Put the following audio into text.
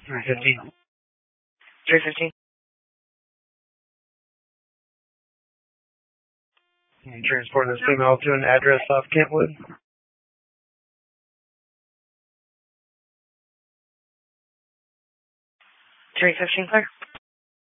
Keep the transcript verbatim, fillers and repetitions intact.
three fifteen. three fifteen. Transport this female to an address off Kentwood. three fifteen, clear.